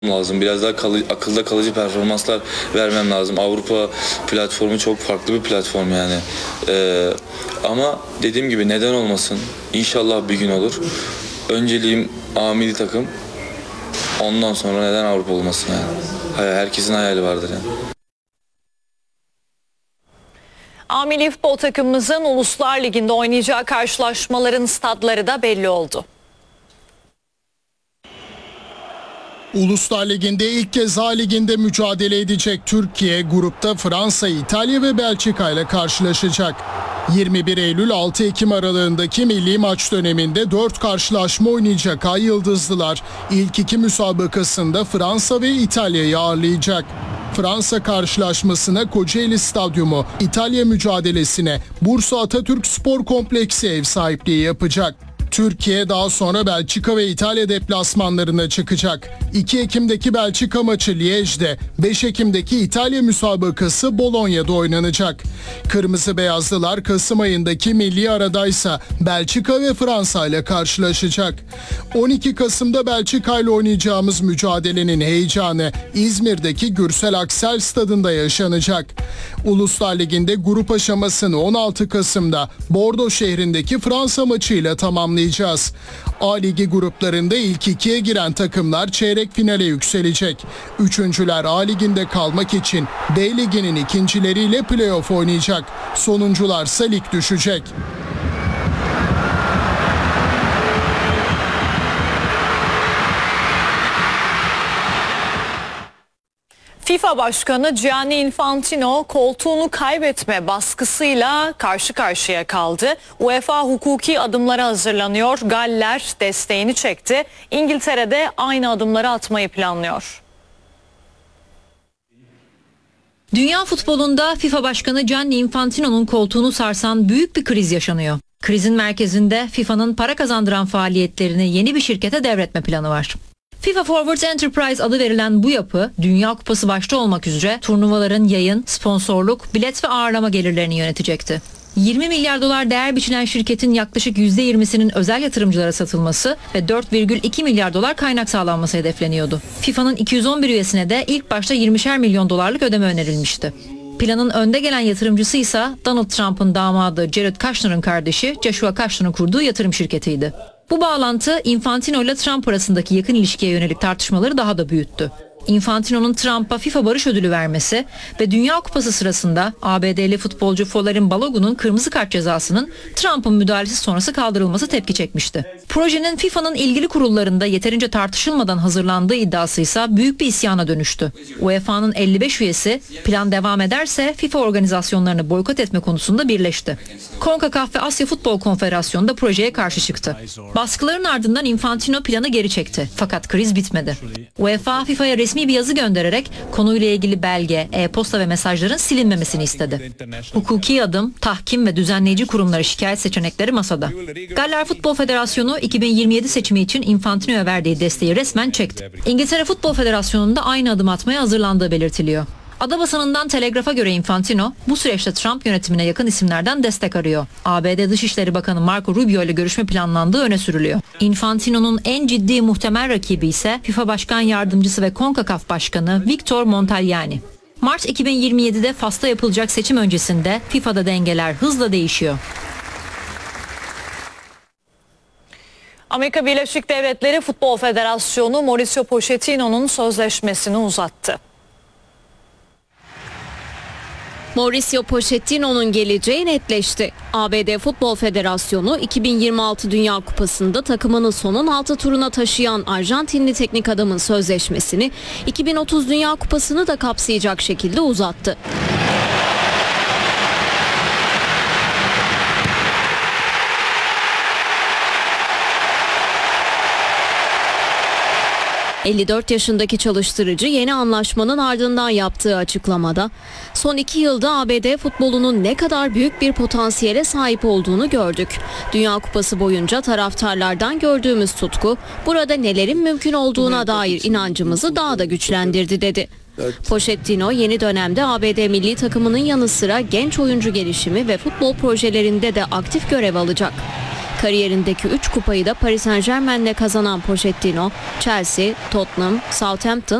lazım. Biraz daha akılda kalıcı performanslar vermem lazım. Avrupa platformu çok farklı bir platform yani. Ama dediğim gibi neden olmasın? İnşallah bir gün olur. Önceliğim A milli takım. Ondan sonra neden Avrupa olmasın yani? Herkesin hayali vardır yani. A milli futbol takımımızın Uluslar Ligi'nde oynayacağı karşılaşmaların stadları da belli oldu. Uluslar Ligi'nde ilk kez A Ligi'nde mücadele edecek Türkiye, grupta Fransa, İtalya ve Belçika ile karşılaşacak. 21 Eylül 6 Ekim aralığındaki milli maç döneminde 4 karşılaşma oynayacak Ay Yıldızlılar. İlk iki müsabakasında Fransa ve İtalya'yı ağırlayacak. Fransa karşılaşmasına Kocaeli Stadyumu, İtalya mücadelesine Bursa Atatürk Spor Kompleksi ev sahipliği yapacak. Türkiye daha sonra Belçika ve İtalya deplasmanlarına çıkacak. 2 Ekim'deki Belçika maçı Liège'de, 5 Ekim'deki İtalya müsabakası Bologna'da oynanacak. Kırmızı Beyazlılar Kasım ayındaki milli aradaysa Belçika ve Fransa ile karşılaşacak. 12 Kasım'da Belçika ile oynayacağımız mücadelenin heyecanı İzmir'deki Gürsel Aksel Stadında yaşanacak. Uluslar Ligi'nde grup aşamasını 16 Kasım'da Bordeaux şehrindeki Fransa maçıyla tamamlayacak. A Ligi gruplarında ilk ikiye giren takımlar çeyrek finale yükselecek. Üçüncüler A Ligi'nde kalmak için B Ligi'nin ikincileriyle playoff oynayacak. Sonuncularsa lig düşecek. FIFA Başkanı Gianni Infantino koltuğunu kaybetme baskısıyla karşı karşıya kaldı. UEFA hukuki adımlara hazırlanıyor. Galler desteğini çekti. İngiltere'de aynı adımları atmayı planlıyor. Dünya futbolunda FIFA Başkanı Gianni Infantino'nun koltuğunu sarsan büyük bir kriz yaşanıyor. Krizin merkezinde FIFA'nın para kazandıran faaliyetlerini yeni bir şirkete devretme planı var. FIFA Forwards Enterprise adı verilen bu yapı, Dünya Kupası başta olmak üzere turnuvaların yayın, sponsorluk, bilet ve ağırlama gelirlerini yönetecekti. 20 milyar dolar değer biçilen şirketin yaklaşık %20'sinin özel yatırımcılara satılması ve 4,2 milyar dolar kaynak sağlanması hedefleniyordu. FIFA'nın 211 üyesine de ilk başta 20'şer milyon dolarlık ödeme önerilmişti. Planın önde gelen yatırımcısı ise Donald Trump'ın damadı Jared Kushner'ın kardeşi Joshua Kushner'ın kurduğu yatırım şirketiydi. Bu bağlantı Infantino ile Trump arasındaki yakın ilişkiye yönelik tartışmaları daha da büyüttü. Infantino'nun Trump'a FIFA Barış Ödülü vermesi ve Dünya Kupası sırasında ABD'li futbolcu Folarin Balogun'un kırmızı kart cezasının Trump'ın müdahalesi sonrası kaldırılması tepki çekmişti. Projenin FIFA'nın ilgili kurullarında yeterince tartışılmadan hazırlandığı iddiası ise büyük bir isyana dönüştü. UEFA'nın 55 üyesi plan devam ederse FIFA organizasyonlarını boykot etme konusunda birleşti. CONCACAF ve Asya Futbol Konfederasyonu da projeye karşı çıktı. Baskıların ardından Infantino planı geri çekti. Fakat kriz bitmedi. UEFA FIFA'ya resmi bir yazı göndererek konuyla ilgili belge, e-posta ve mesajların silinmemesini istedi. Hukuki adım, tahkim ve düzenleyici kurumları şikayet seçenekleri masada. Galler Futbol Federasyonu 2027 seçimi için Infantino'ya verdiği desteği resmen çekti. İngiltere Futbol Federasyonu'nun da aynı adım atmaya hazırlandığı belirtiliyor. Ada basınından Telegraf'a göre Infantino bu süreçte Trump yönetimine yakın isimlerden destek arıyor. ABD Dışişleri Bakanı Marco Rubio ile görüşme planlandığı öne sürülüyor. Infantino'nun en ciddi muhtemel rakibi ise FIFA Başkan Yardımcısı ve CONCACAF Başkanı Victor Montagliani. Mart 2027'de Fas'ta yapılacak seçim öncesinde FIFA'da dengeler hızla değişiyor. Amerika Birleşik Devletleri Futbol Federasyonu Mauricio Pochettino'nun sözleşmesini uzattı. Mauricio Pochettino'nun geleceği netleşti. ABD Futbol Federasyonu 2026 Dünya Kupası'nda takımını son 16 turuna taşıyan Arjantinli teknik adamın sözleşmesini 2030 Dünya Kupası'nı da kapsayacak şekilde uzattı. ...54 yaşındaki çalıştırıcı yeni anlaşmanın ardından yaptığı açıklamada... ...son 2 yılda ABD futbolunun ne kadar büyük bir potansiyele sahip olduğunu gördük. Dünya Kupası boyunca taraftarlardan gördüğümüz tutku... ...burada nelerin mümkün olduğuna dair inancımızı daha da güçlendirdi dedi. Pochettino yeni dönemde ABD milli takımının yanı sıra genç oyuncu gelişimi ve futbol projelerinde de aktif görev alacak. Kariyerindeki 3 kupayı da Paris Saint-Germain'le kazanan Pochettino, Chelsea, Tottenham, Southampton